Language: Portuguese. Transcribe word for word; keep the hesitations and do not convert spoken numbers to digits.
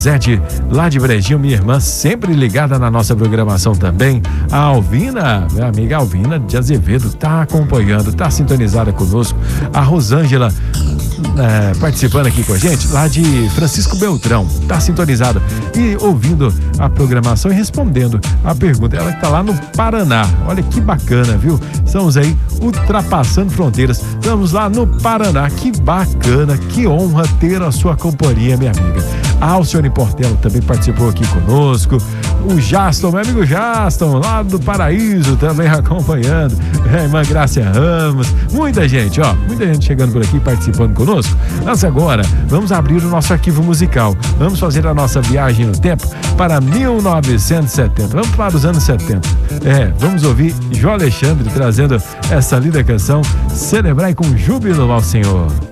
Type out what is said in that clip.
Zete, lá de Brejinho, minha irmã, sempre ligada na nossa programação também. A Alvina, minha amiga Alvina de Azevedo, tá acompanhando, tá sintonizada conosco. A Rosângela, é, participando aqui com a gente, lá de Francisco Beltrão, tá sintonizada e ouvindo a programação e respondendo a pergunta. Ela que tá lá no Paraná. Olha que bacana, viu? Estamos aí ultrapassando fronteiras. Estamos lá no Paraná. Que bacana, que honra ter a sua companhia, minha amiga. A Alcione Portela também participou aqui conosco. O Jaston, meu amigo Jaston, lá do Paraíso, também acompanhando. A irmã Grácia Ramos. Muita gente, ó, muita gente chegando por aqui, participando conosco. Mas agora, vamos abrir o nosso arquivo musical. Vamos fazer a nossa viagem no tempo para mil novecentos e setenta. Vamos para os anos setenta. É, vamos ouvir João Alexandre trazendo essa linda canção, Celebrai com Júbilo ao Senhor.